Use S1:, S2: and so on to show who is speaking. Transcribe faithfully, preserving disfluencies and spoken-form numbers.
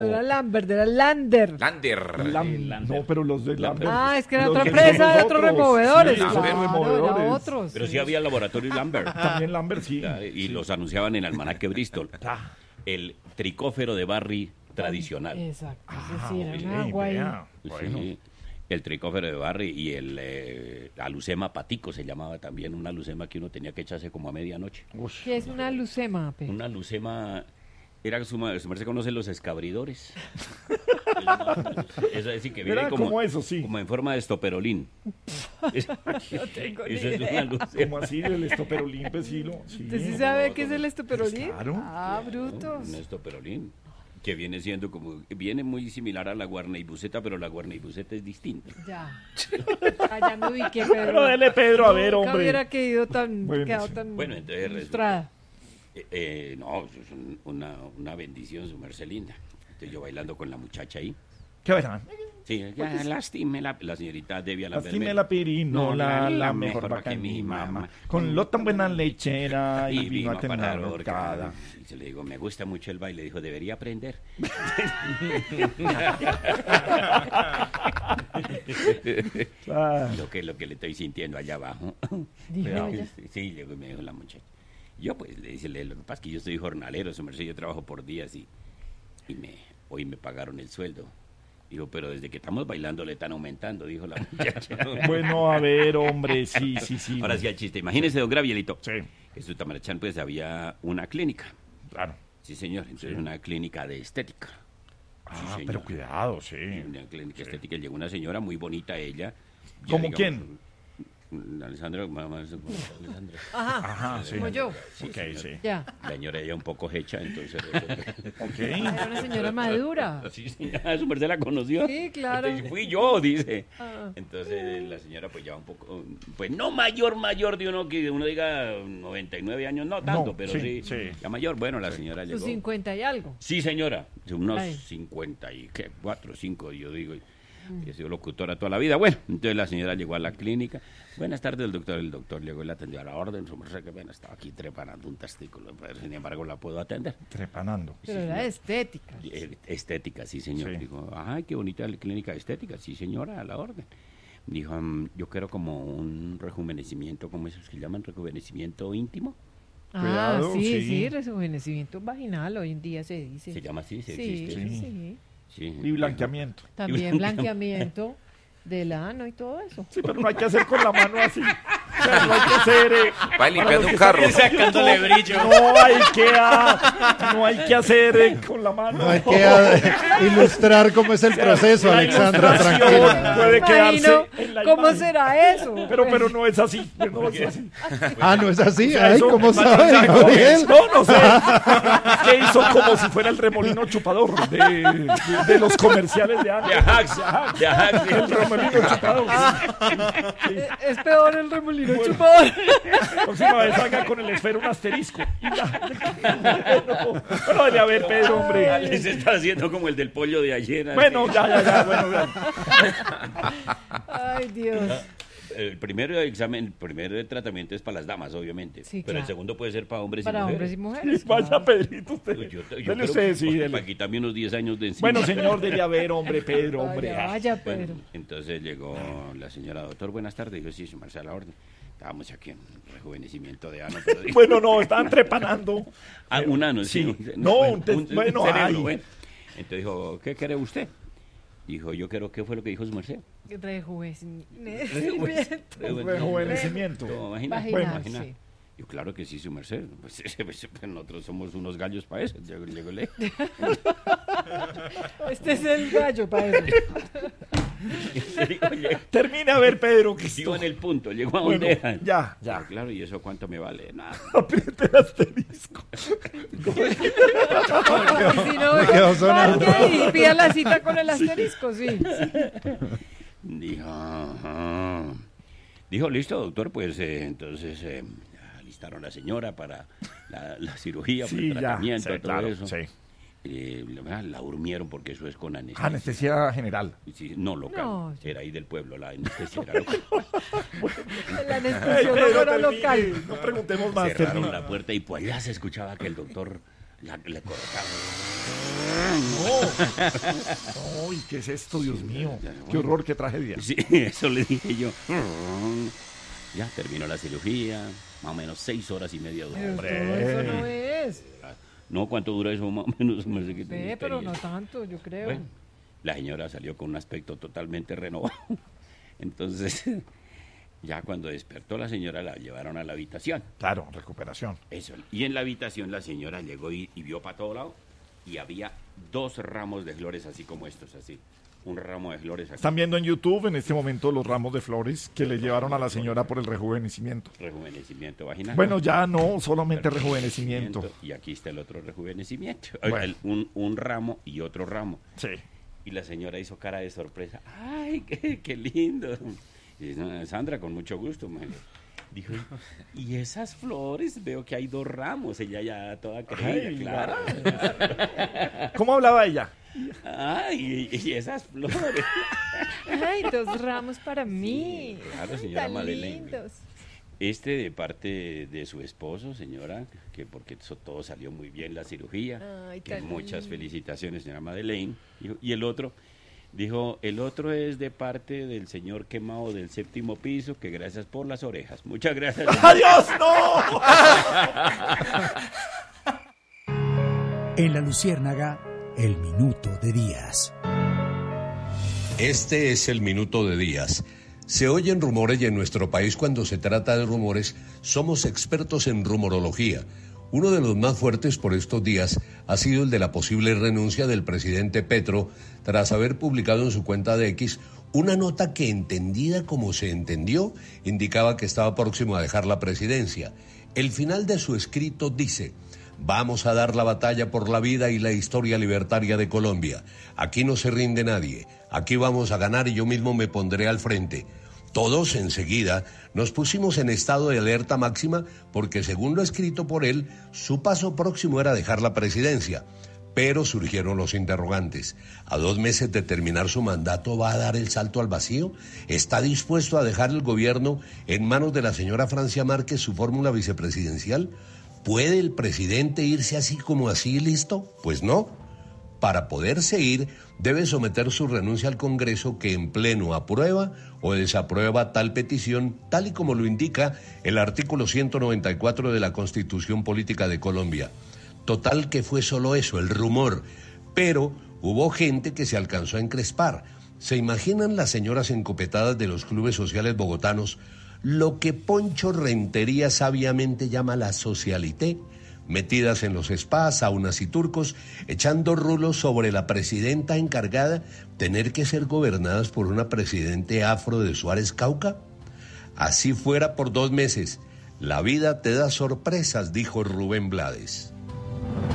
S1: Era Lambert, era Lander.
S2: Lander.
S3: Lam-
S4: Lander.
S3: No, pero los de Lambert.
S1: Ah, es que era
S3: Los
S1: otra
S3: que
S1: empresa de
S3: somos
S1: otros
S3: otros.
S1: removedores.
S3: Sí,
S1: claro,
S3: esos
S1: era
S3: removedores.
S1: otros.
S4: Pero sí había laboratorio Lambert.
S3: También Lambert, sí.
S4: Claro, y los anunciaban en Almanaque Bristol.
S3: Ah,
S4: El tricófero de Barry tradicional.
S1: Exacto, es
S3: ah,
S1: decir, era
S3: ok,
S1: un agua ahí.
S3: vea. Bueno.
S4: Sí, el tricófero de Barry y el eh, alucema patico se llamaba también, una alucema que uno tenía que echarse como a medianoche.
S3: Ush.
S1: ¿Qué es una lucema, Pe?
S4: Una alucema, era su su merced conoce los escabridores. Eso es decir, que viene
S3: Era
S4: como,
S3: como eso, sí.
S4: como en forma de estoperolín. Eso
S1: tengo ni
S4: es una
S1: idea.
S4: alucema.
S3: Como así, el estoperolín, pues sí, lo- sí.
S1: ¿Usted sí sabe qué es el estoperolín?
S3: Claro.
S1: Ah, brutos.
S4: Un estoperolín. Que viene siendo como, viene muy similar a la guarneibuseta, pero la guarneibuseta es distinta.
S1: Ya. Ah, ya me ubiqué, Pedro.
S3: Pero dele, Pedro, a ver,
S1: Nunca
S3: hombre.
S1: hubiera quedado tan,
S3: Bueno,
S1: quedado
S3: sí.
S1: tan
S4: Bueno, entonces resulta-
S1: ilustrada.
S4: Eh, eh, no, eso es un- una, una bendición, su merced linda. Entonces yo bailando con la muchacha ahí.
S3: ¿Qué verán?
S4: Sí, ya, lastime la, la señorita Debbie Alan
S3: Lastime
S4: Bermel.
S3: la pirinola,
S4: No,
S3: la,
S4: la
S3: mejor
S4: mejor
S3: vaca
S4: que
S3: de
S4: mi
S3: mi mamá.
S4: mamá.
S3: Con lo tan buena lechera y,
S4: Y
S3: vino a
S4: para
S3: tener
S4: la
S3: horcada.
S4: Y se le digo, me gusta mucho el baile. Dijo, debería aprender.
S3: Ah,
S4: lo, que, lo que le estoy sintiendo allá abajo.
S1: Dijo
S3: Cuidado.
S1: ella.
S4: Sí, sí, llegó y me dijo la muchacha. Yo pues le dice, lo que pasa es que yo soy jornalero, su merced, yo trabajo por días y, y me, hoy me pagaron el sueldo. Dijo, pero desde que estamos bailando le están aumentando, dijo la muchacha.
S3: bueno, a ver, hombre, sí, sí, sí.
S4: Ahora sí al chiste. Imagínese, don Gravielito,
S3: Sí,
S4: que en Sutamarachán pues había una clínica.
S3: claro.
S4: Sí, señor. Entonces
S3: Sí.
S4: una clínica de estética.
S3: Ah,
S4: señor.
S3: pero cuidado, sí.
S4: Una clínica estética. Llegó una señora muy bonita, ella. ya
S3: ¿Cómo
S4: digamos,
S3: quién?
S4: Alessandra, mamá, Alessandra.
S1: Ajá,
S3: Ajá, sí.
S1: como yo.
S3: Ok, sí.
S1: Ya.
S4: La señora ella un poco hecha, entonces...
S3: Ok.
S1: Era una señora madura.
S4: Sí, señora, su merced la conoció.
S1: Sí, claro.
S4: Entonces, fui yo, dice.
S1: Ah.
S4: Entonces la señora pues ya un poco, pues no mayor, mayor de uno que uno diga noventa y nueve años, no tanto,
S3: No,
S4: pero
S3: sí,
S4: sí,
S3: sí.
S4: ya mayor. Bueno, la señora
S1: Sus
S4: llegó.
S1: cincuenta y algo.
S4: Sí, señora, unos
S1: Ay.
S4: cincuenta y qué, cuatro, cinco, yo digo. He sido locutora toda la vida. Bueno, entonces la señora llegó a la clínica. Buenas tardes, el doctor. El doctor llegó y la atendió a la orden. Su merced, que pena, estaba aquí trepanando un testículo, pero sin embargo la puedo atender.
S3: Trepanando.
S1: Pero era estética.
S4: Eh, Estética, sí, señor.
S3: Sí.
S4: Dijo, ay, qué bonita la clínica estética. Sí, señora, a la orden. Dijo, mm, yo quiero como un rejuvenecimiento, ¿cómo es que llaman? Rejuvenecimiento íntimo.
S1: Ah,
S3: Cuidado,
S1: sí,
S3: sí.
S1: sí, rejuvenecimiento vaginal hoy en día se dice.
S4: ¿Se llama así? ¿Se
S1: Sí,
S4: existe?
S1: sí,
S3: Sí.
S1: sí.
S4: Sí.
S3: Y blanqueamiento.
S1: También blanqueamiento del ano y todo eso.
S3: Sí, pero no hay que hacer con la mano así. O sea, no hay que hacer. eh,
S2: Va
S3: para
S2: limpiando
S3: los
S2: un
S3: que
S2: carro.
S3: están en
S5: Sacándole
S3: YouTube,
S5: brillo.
S3: No hay que, ah, no hay que hacer eh, con la mano.
S6: No hay que ah, ilustrar cómo es el proceso,
S3: La
S6: Alexandra,
S3: ilustración
S6: tranquila.
S3: puede
S1: Me
S3: quedarse
S1: imagino
S3: en la
S1: ¿Cómo
S3: imagen.
S1: será eso?
S3: Pero,
S1: Pues,
S3: pero no es así. pues no es así.
S6: Ah, no es así.
S3: O sea,
S6: Ay,
S3: eso-
S6: ¿cómo sabe,
S3: Exacto,
S6: Gabriel?
S3: No, no sé. Es que hizo como si fuera el remolino chupador de, de, de los comerciales de
S4: De
S3: antes.
S4: Ajax, de Ajax, sí.
S3: El remolino chupador.
S1: es, es peor el remolino chupador.
S3: Próxima vez haga con el esfero un asterisco. Y ya. Bueno, bueno, debe haber, Pedro, hombre.
S4: Les está haciendo como el del pollo de ayer. así.
S3: Bueno, ya, ya, ya. Bueno, ya.
S1: Ay, Dios.
S4: El primer examen, el primer tratamiento es para las damas, obviamente.
S1: Sí,
S4: pero el
S1: claro.
S4: segundo puede ser para hombres
S1: Para
S4: y
S1: hombres y
S4: mujeres.
S1: mujeres.
S3: Vaya,
S1: claro.
S3: Pedrito, usted.
S4: Yo, yo
S3: Dele
S4: creo
S3: usted,
S4: que-
S3: sí,
S4: porque
S3: dele.
S4: para quitarme unos diez años de encima.
S3: Bueno, señor, debe haber, hombre, Pedro, hombre.
S1: Vaya,
S3: Ah.
S1: vaya,
S4: Bueno,
S1: Pedro.
S4: entonces llegó la señora, doctor, buenas tardes. Dijo, sí, su merced, a la orden. Estábamos aquí en rejuvenecimiento de ano. Pero dijo,
S3: Bueno, no, estaban trepanando.
S4: ah, un ano, sí.
S3: Sí. No, un te- bueno, ay.
S4: bueno. Entonces dijo, ¿qué quiere usted? Dijo, yo quiero, ¿qué fue lo que dijo su merced?
S1: Rejuvenecimiento.
S3: Rejuvenecimiento.
S4: ¿Te imaginas?
S1: Vaginal,
S4: Imagina.
S1: sí.
S4: Yo, claro que sí, su merced. Pues, pues, nosotros somos unos gallos para eso. Llegó, llegó le-
S1: Este es el gallo para eso.
S4: Digo, llegó-
S3: Termina a ver, Pedro, que
S4: Digo en
S3: esto...
S4: el punto, llegó a
S3: Bueno,
S4: donde eran.
S3: ya,
S4: Pero
S3: ya.
S4: claro, ¿y eso cuánto me vale? Nada.
S3: Apriete el asterisco.
S1: Y si no,
S6: Me quedó sonando.
S1: marque y pida la cita con el asterisco, sí.
S4: Dijo, ajá. Dijo, listo, doctor, pues eh, entonces eh, alistaron a la señora para la, la cirugía, para
S3: Sí,
S4: el
S3: ya.
S4: tratamiento,
S3: Sí,
S4: todo
S3: claro,
S4: eso.
S3: sí.
S4: Eh, la, la durmieron porque eso es con anestesia.
S3: Anestesia general.
S4: Sí, no local,
S1: No.
S4: era ahí del pueblo, la anestesia era local.
S1: La
S3: Ay,
S1: anestesiólogo
S3: Pedro,
S1: era
S3: termine.
S1: local.
S3: No preguntemos más.
S4: Cerraron
S3: termine.
S4: la puerta y pues allá se escuchaba que el doctor la, le cortaba.
S3: No. Uy, ¿qué es esto, Dios mío? Qué horror, qué tragedia.
S4: Sí, eso le dije yo. Ya terminó la cirugía, más o menos seis horas y media duró.
S1: Pero todo eso no es.
S4: No, ¿cuánto dura eso? Más o menos. Me sé que
S1: Ve,
S4: tenía
S1: pero no
S4: experiencia.
S1: tanto, yo creo.
S4: Bueno, la señora salió con un aspecto totalmente renovado. Entonces, ya cuando despertó la señora la llevaron a la habitación.
S3: Claro, recuperación.
S4: Eso. Y en la habitación la señora llegó y, y vio para todo lado y había dos ramos de flores así como estos, así. Un ramo de flores aquí.
S3: Están viendo en YouTube en este momento los ramos de flores que le llevaron a la señora por el rejuvenecimiento.
S4: Rejuvenecimiento vaginal.
S3: Bueno, ya no, solamente rejuvenecimiento.
S4: Y aquí está el otro rejuvenecimiento.
S3: Bueno.
S4: El- un, un ramo y otro ramo.
S3: Sí.
S4: Y la señora hizo cara de sorpresa. ¡Ay, qué, qué lindo! Y dice, "No, Sandra, con mucho gusto, man". Dijo, y esas flores, veo que hay dos ramos. Ella ya toda creída,
S3: Ay,
S4: claro.
S3: ¿Cómo hablaba ella?
S4: ¡Ay, y, y esas flores!
S1: Ay, dos ramos para mí.
S4: claro,
S1: Ay,
S4: señora
S1: tan
S4: Madeleine.
S1: lindos.
S4: Este de parte de su esposo, señora, que porque eso todo salió muy bien la cirugía.
S1: Ay,
S4: Que
S1: tan
S4: muchas
S1: lindo.
S4: felicitaciones, señora Madeleine. Dijo, y el otro, dijo, el otro es de parte del señor quemado del séptimo piso, que gracias por las orejas. Muchas gracias.
S3: ¡Adiós! ¡No!
S2: En La Luciérnaga, el minuto de Díaz.
S5: Este es el minuto de Díaz. Se oyen rumores y en nuestro país cuando se trata de rumores somos expertos en rumorología. Uno de los más fuertes por estos días ha sido el de la posible renuncia del presidente Petro tras haber publicado en su cuenta de X una nota que, entendida como se entendió, indicaba que estaba próximo a dejar la presidencia. El final de su escrito dice: vamos a dar la batalla por la vida y la historia libertaria de Colombia. Aquí no se rinde nadie. Aquí vamos a ganar y yo mismo me pondré al frente. Todos enseguida nos pusimos en estado de alerta máxima porque, según lo escrito por él, su paso próximo era dejar la presidencia. Pero surgieron los interrogantes. ¿A dos meses de terminar su mandato va a dar el salto al vacío? ¿Está dispuesto a dejar el gobierno en manos de la señora Francia Márquez, su fórmula vicepresidencial? ¿Puede el presidente irse así como así, listo? Pues no. Para poder seguir, debe someter su renuncia al Congreso, que en pleno aprueba o desaprueba tal petición, tal y como lo indica el artículo ciento noventa y cuatro de la Constitución Política de Colombia. Total que fue solo eso, el rumor, pero hubo gente que se alcanzó a encrespar. ¿Se imaginan las señoras encopetadas de los clubes sociales bogotanos lo que Poncho Rentería sabiamente llama la socialité? Metidas en los spas, saunas y turcos, echando rulos sobre la presidenta encargada, tener que ser gobernadas por una presidente afro de Suárez Cauca. Así fuera por dos meses. La vida te da sorpresas, dijo Rubén Blades.